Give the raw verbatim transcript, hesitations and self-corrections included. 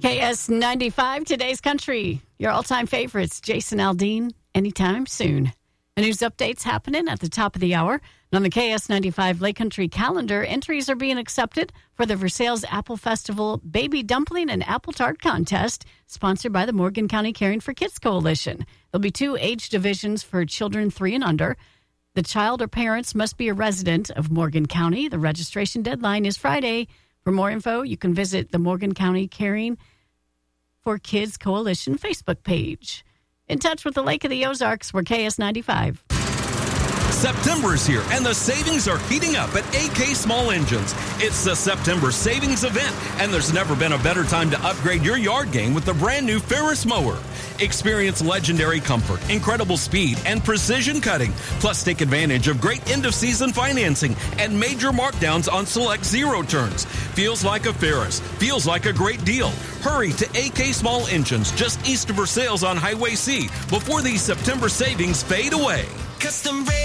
K S ninety-five, today's country. Your all-time favorites, Jason Aldean, anytime soon. A news update's happening at the top of the hour. And on the K S ninety-five Lake Country calendar, entries are being accepted for the Versailles Apple Festival Baby Dumpling and Apple Tart Contest, sponsored by the Morgan County Caring for Kids Coalition. There'll be two age divisions for children three and under. The child or parents must be a resident of Morgan County. The registration deadline is Friday. For more info, you can visit the Morgan County Caring for Kids Coalition Facebook page. In touch with the Lake of the Ozarks, we're K S ninety-five. September's here, and the savings are heating up at A K Small Engines. It's the September Savings Event, and there's never been a better time to upgrade your yard game with the brand new Ferris mower. Experience legendary comfort, incredible speed, and precision cutting. Plus, take advantage of great end-of-season financing and major markdowns on select zero turns. Feels like a Ferris. Feels like a great deal. Hurry to A K Small Engines, just east of Versailles on Highway C, before these September savings fade away. Custom